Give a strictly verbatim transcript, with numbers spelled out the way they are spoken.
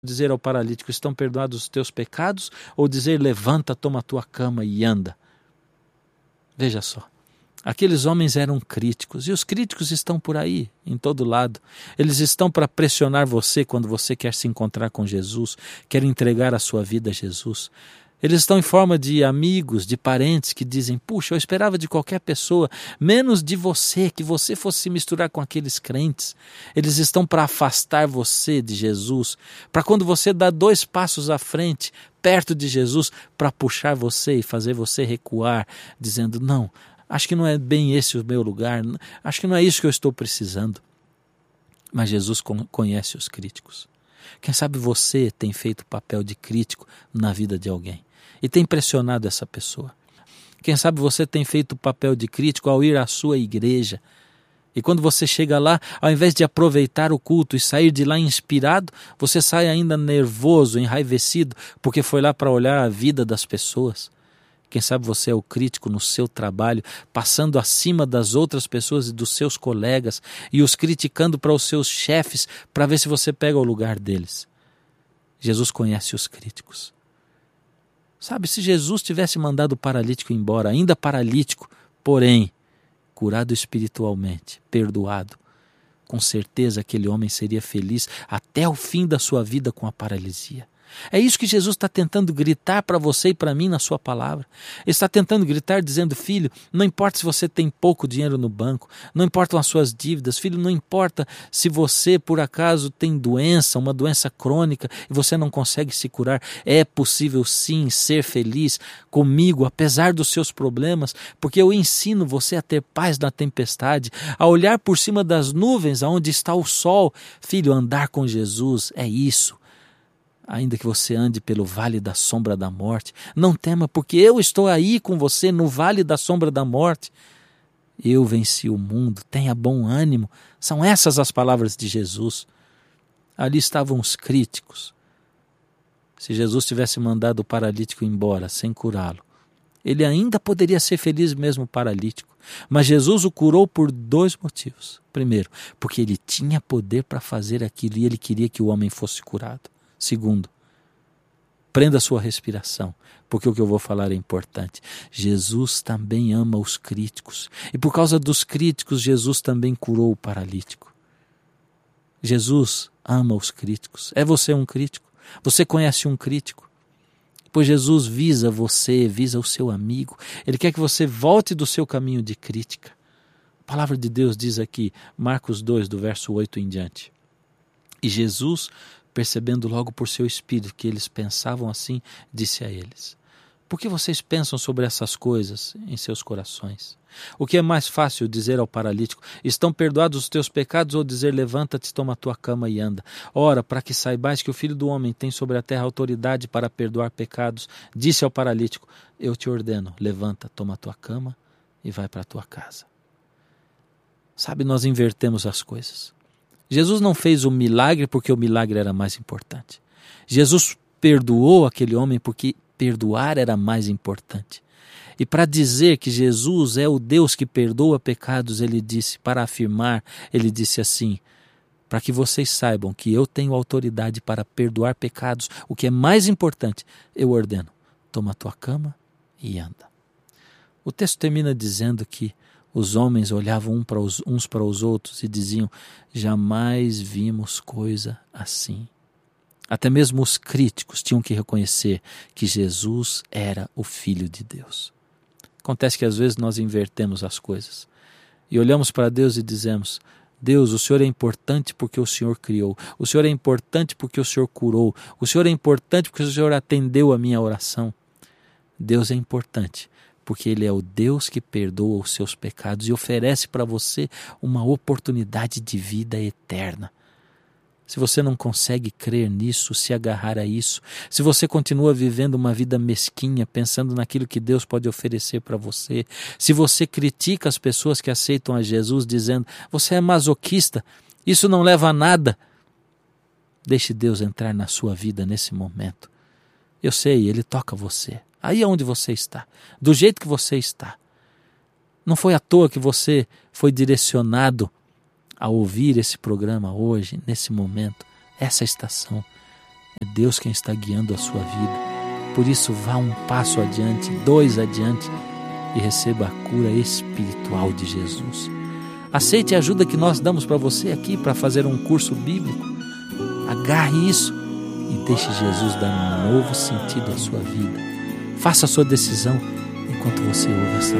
dizer ao paralítico, estão perdoados os teus pecados, ou dizer, levanta, toma a tua cama e anda? Veja só, aqueles homens eram críticos, e os críticos estão por aí, em todo lado. Eles estão para pressionar você quando você quer se encontrar com Jesus, quer entregar a sua vida a Jesus. Eles estão em forma de amigos, de parentes que dizem, puxa, eu esperava de qualquer pessoa, menos de você, que você fosse se misturar com aqueles crentes. Eles estão para afastar você de Jesus, para quando você dá dois passos à frente, perto de Jesus, para puxar você e fazer você recuar, dizendo, não, acho que não é bem esse o meu lugar, acho que não é isso que eu estou precisando. Mas Jesus conhece os críticos. Quem sabe você tem feito o papel de crítico na vida de alguém e tem pressionado essa pessoa. Quem sabe você tem feito o papel de crítico ao ir à sua igreja. E quando você chega lá, ao invés de aproveitar o culto e sair de lá inspirado, você sai ainda nervoso, enraivecido, porque foi lá para olhar a vida das pessoas. Quem sabe você é o crítico no seu trabalho, passando acima das outras pessoas e dos seus colegas e os criticando para os seus chefes para ver se você pega o lugar deles. Jesus conhece os críticos. Sabe, se Jesus tivesse mandado o paralítico embora, ainda paralítico, porém curado espiritualmente, perdoado, com certeza aquele homem seria feliz até o fim da sua vida com a paralisia. É isso que Jesus está tentando gritar para você e para mim na sua palavra. Ele está tentando gritar dizendo, filho, não importa se você tem pouco dinheiro no banco, não importam as suas dívidas, filho, não importa se você por acaso tem doença, uma doença crônica e você não consegue se curar, é possível sim ser feliz comigo, apesar dos seus problemas, porque eu ensino você a ter paz na tempestade, a olhar por cima das nuvens aonde está o sol. Filho, andar com Jesus é isso. Ainda que você ande pelo vale da sombra da morte, não tema, porque eu estou aí com você no vale da sombra da morte. Eu venci o mundo, tenha bom ânimo. São essas as palavras de Jesus. Ali estavam os críticos. Se Jesus tivesse mandado o paralítico embora sem curá-lo, ele ainda poderia ser feliz mesmo paralítico. Mas Jesus o curou por dois motivos. Primeiro, porque ele tinha poder para fazer aquilo e ele queria que o homem fosse curado. Segundo, prenda a sua respiração, porque o que eu vou falar é importante. Jesus também ama os críticos. E por causa dos críticos, Jesus também curou o paralítico. Jesus ama os críticos. É você um crítico? Você conhece um crítico? Pois Jesus visa você, visa o seu amigo. Ele quer que você volte do seu caminho de crítica. A palavra de Deus diz aqui, Marcos dois, do verso oito em diante. E Jesus, percebendo logo por seu espírito que eles pensavam assim, disse a eles, por que vocês pensam sobre essas coisas em seus corações? O que é mais fácil dizer ao paralítico, estão perdoados os teus pecados, ou dizer, levanta-te, toma a tua cama e anda? Ora, para que saibais que o Filho do Homem tem sobre a terra autoridade para perdoar pecados, disse ao paralítico, eu te ordeno, levanta, toma a tua cama e vai para a tua casa. Sabe, nós invertemos as coisas. Jesus não fez o milagre porque o milagre era mais importante. Jesus perdoou aquele homem porque perdoar era mais importante. E para dizer que Jesus é o Deus que perdoa pecados, ele disse, para afirmar, ele disse assim, para que vocês saibam que eu tenho autoridade para perdoar pecados, o que é mais importante, eu ordeno, toma a tua cama e anda. O texto termina dizendo que os homens olhavam um para os, uns para os outros e diziam, jamais vimos coisa assim. Até mesmo os críticos tinham que reconhecer que Jesus era o Filho de Deus. Acontece que às vezes nós invertemos as coisas e olhamos para Deus e dizemos, Deus, o Senhor é importante porque o Senhor criou, o Senhor é importante porque o Senhor curou, o Senhor é importante porque o Senhor atendeu a minha oração. Deus é importante porque Ele é o Deus que perdoa os seus pecados e oferece para você uma oportunidade de vida eterna. Se você não consegue crer nisso, se agarrar a isso, se você continua vivendo uma vida mesquinha, pensando naquilo que Deus pode oferecer para você, se você critica as pessoas que aceitam a Jesus dizendo, você é masoquista, isso não leva a nada, deixe Deus entrar na sua vida nesse momento. Eu sei, Ele toca você, aí é onde você está, do jeito que você está. Não foi à toa que você foi direcionado a a ouvir esse programa hoje, nesse momento, essa estação. É Deus quem está guiando a sua vida. Por isso, vá um passo adiante, dois adiante e receba a cura espiritual de Jesus. Aceite a ajuda que nós damos para você aqui para fazer um curso bíblico. Agarre isso e deixe Jesus dar um novo sentido à sua vida. Faça a sua decisão enquanto você ouve essa